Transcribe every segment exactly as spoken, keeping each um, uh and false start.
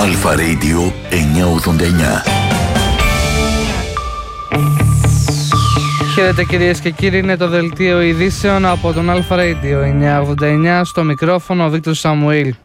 Αλφα Radio εννιακόσια ογδόντα εννιά. Χαίρετε κυρίες και κύριοι, είναι το δελτίο ειδήσεων από τον Αλφα Radio εννιακόσια ογδόντα εννιά, στο μικρόφωνο ο Βίκτορ Σαμουήλ.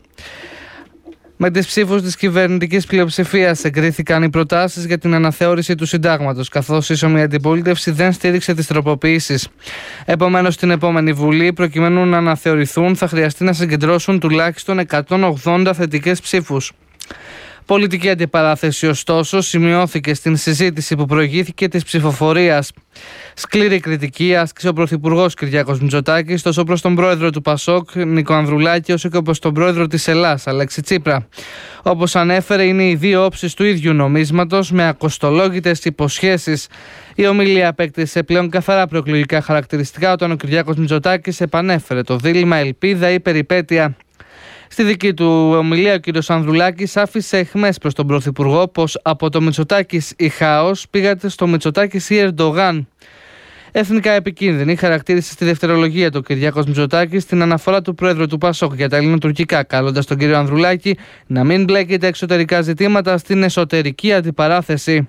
Με τις ψήφους της κυβερνητικής πλειοψηφίας εγκρίθηκαν οι προτάσεις για την αναθεώρηση του συντάγματος, καθώς η ίσομη αντιπολίτευση δεν στήριξε τις τροποποιήσεις. Επομένως, στην επόμενη Βουλή, προκειμένου να αναθεωρηθούν, θα χρειαστεί να συγκεντρώσουν τουλάχιστον εκατόν ογδόντα θετικές ψήφους. Πολιτική αντιπαράθεση, ωστόσο, σημειώθηκε στην συζήτηση που προηγήθηκε της ψηφοφορίας. Σκληρή κριτική άσκησε ο Πρωθυπουργός Κυριάκος Μητσοτάκης τόσο προς τον πρόεδρο του Πασόκ, Νίκο Ανδρουλάκη, όσο και προς τον πρόεδρο της Ελλάς, Αλέξη Τσίπρα. Όπως ανέφερε, είναι οι δύο όψεις του ίδιου νομίσματος, με ακοστολόγητες υποσχέσεις. Η ομιλία απέκτησε πλέον καθαρά προεκλογικά χαρακτηριστικά όταν ο Κυριάκος Μητσοτάκης επανέφερε το δίλημμα ελπίδα ή περιπέτεια. Στη δική του ομιλία, ο κ. Ανδρουλάκης άφησε αιχμές προς τον Πρωθυπουργό πως από το Μητσοτάκης ή χάος πήγατε στο Μητσοτάκης ή Ερντογάν. Εθνικά επικίνδυνη χαρακτήρισε στη δευτερολογία του Κυριάκος Μητσοτάκης την αναφορά του Πρόεδρου του Πασόκ για τα ελληνοτουρκικά, καλώντας τον κ. Ανδρουλάκη να μην μπλέκεται εξωτερικά ζητήματα στην εσωτερική αντιπαράθεση.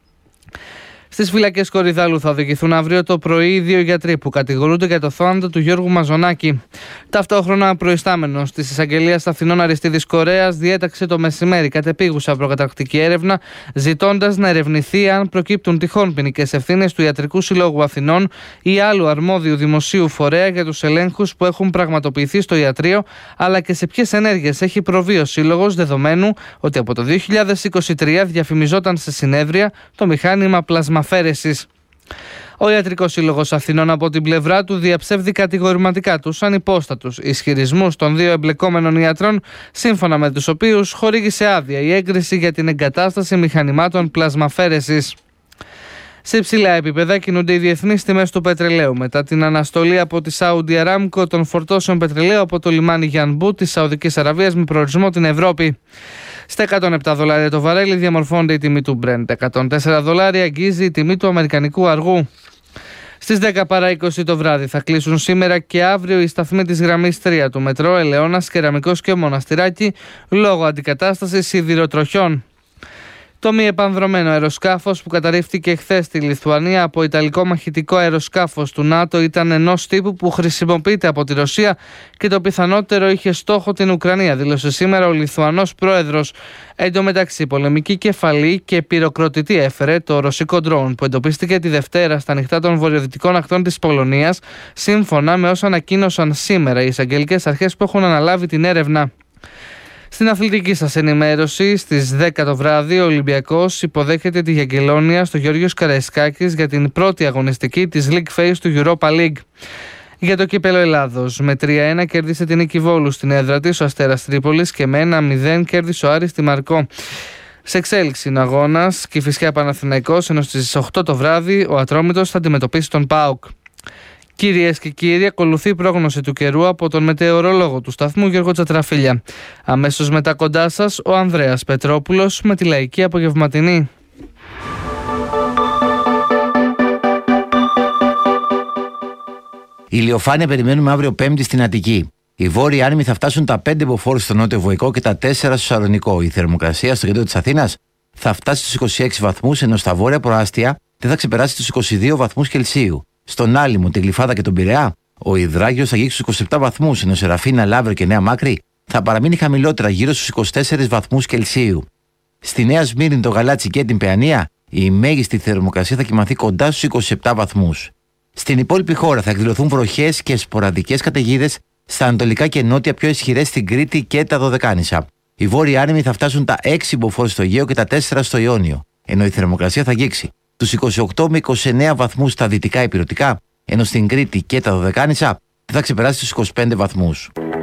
Στις φυλακές Κορυδάλου θα οδηγηθούν αύριο το πρωί οι δύο γιατροί που κατηγορούνται για το θάνατο του Γιώργου Μαζονάκη. Ταυτόχρονα, προϊστάμενος της εισαγγελίας Αθηνών Αριστίδης Κορέας διέταξε το μεσημέρι κατεπίγουσα προκαταρκτική έρευνα, ζητώντας να ερευνηθεί αν προκύπτουν τυχόν ποινικές ευθύνες του Ιατρικού Συλλόγου Αθηνών ή άλλου αρμόδιου δημοσίου φορέα για τους ελέγχους που έχουν πραγματοποιηθεί στο ιατρείο, αλλά και σε ποιες ενέργειες έχει προβεί ο Σύλλογος, δεδομένου ότι από το δύο χιλιάδες είκοσι τρία διαφημιζόταν σε συνέδρια το μηχάνημα πλασμαφέρεσης. Ο Ιατρικός Σύλλογος Αθηνών από την πλευρά του διαψεύδει κατηγορηματικά τους ανυπόστατους ισχυρισμούς των δύο εμπλεκόμενων ιατρών, σύμφωνα με τους οποίους χορήγησε άδεια η έγκριση για την εγκατάσταση μηχανημάτων πλασμαφέρεσης. Σε υψηλά επίπεδα κινούνται οι διεθνείς τιμές του πετρελαίου μετά την αναστολή από τη Saudi Aramco των φορτώσεων πετρελαίου από το λιμάνι Γιανμπού της Σαουδικής Αραβίας με προορισμό την Ευρώπη. Στα εκατόν επτά δολάρια το βαρέλι διαμορφώνεται η τιμή του Brent. εκατόν τέσσερα δολάρια αγγίζει η τιμή του αμερικανικού αργού. Στις δέκα παρά είκοσι το βράδυ θα κλείσουν σήμερα και αύριο οι σταθμοί της γραμμής τρία του μετρό Ελαιώνας, Κεραμικός και Μοναστηράκι λόγω αντικατάστασης σιδηροτροχιών. Το μη επανδρωμένο αεροσκάφος που καταρρίφθηκε χθες στη Λιθουανία από ιταλικό μαχητικό αεροσκάφος του ΝΑΤΟ ήταν ενός τύπου που χρησιμοποιείται από τη Ρωσία και το πιθανότερο είχε στόχο την Ουκρανία, δήλωσε σήμερα ο Λιθουανός πρόεδρος. Εν τω μεταξύ, πολεμική κεφαλή και πυροκροτητή έφερε το ρωσικό ντρόουν που εντοπίστηκε τη Δευτέρα στα νυχτά των βορειοδυτικών ακτών της Πολωνίας, σύμφωνα με όσα ανακοίνωσαν σήμερα οι εισαγγελικές αρχές που έχουν αναλάβει την έρευνα. Στην αθλητική σας ενημέρωση, στις δέκα το βράδυ, ο Ολυμπιακός υποδέχεται τη Γιαγγελόνια στο Γεώργιος Καραϊσκάκης για την πρώτη αγωνιστική της League Phase του Europa League. Για το κύπελλο Ελλάδος, με τρία ένα κέρδισε την Νίκη Βόλου στην έδρα της ο Αστέρας Τρίπολης και με ένα μηδέν κέρδισε ο Άρης τη Μαρκό. Σε εξέλιξη είναι αγώνας Κηφισιά Παναθηναϊκός, ενώ στις οκτώ το βράδυ ο Ατρόμητος θα αντιμετωπίσει τον ΠΑΟΚ. Κυρίες και κύριοι, ακολουθεί η πρόγνωση του καιρού από τον μετεωρολόγο του σταθμού Γιώργο Τσατραφίλια. Αμέσως μετά κοντά σας ο Ανδρέας Πετρόπουλος με τη λαϊκή απογευματινή. Ηλιοφάνεια περιμένουμε αύριο Πέμπτη στην Αττική. Οι βόρειοι άνεμοι θα φτάσουν τα πέντε μποφόρ στο νότιο Βοϊκό και τα τέσσερα στο Σαλονικό. Η θερμοκρασία στο κέντρο της Αθήνας θα φτάσει στους είκοσι έξι βαθμούς, ενώ στα βόρεια προάστια δεν θα ξεπεράσει τους είκοσι δύο βαθμούς Κελσίου. Στον Άλυμο, τη Γλυφάδα και τον Πειραιά, ο Ιδράγιος θα αγγίξει στους είκοσι επτά βαθμούς, ενώ σε Ραφίνα, Λαύριο και Νέα Μάκρη θα παραμείνει χαμηλότερα γύρω στους είκοσι τέσσερις βαθμούς Κελσίου. Στη Νέα Σμύρνη, το Γαλάτσι και την Παιανία, η μέγιστη θερμοκρασία θα κυμανθεί κοντά στους είκοσι επτά βαθμούς. Στην υπόλοιπη χώρα θα εκδηλωθούν βροχές και σποραδικές καταιγίδες στα ανατολικά και νότια, πιο ισχυρές στην Κρήτη και τα Δωδεκάνησα. Οι βόρειοι άνεμοι θα φτάσουν τα έξι μποφόρ στο Αιγαίο και τα τέσσερα στο Ιόνιο, ενώ η θερμοκρασία θα αγγίξει τους είκοσι οκτώ με είκοσι εννέα βαθμούς στα δυτικά ηπειρωτικά, ενώ στην Κρήτη και τα Δωδεκάνησα δεν θα ξεπεράσει τους είκοσι πέντε βαθμούς.